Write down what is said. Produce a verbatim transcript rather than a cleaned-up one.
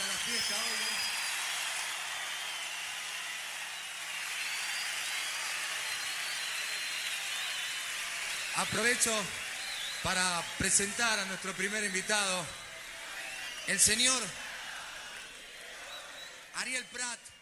está la fiesta hoy, ¿no? Aprovecho para presentar a nuestro primer invitado, el señor Ariel Prat.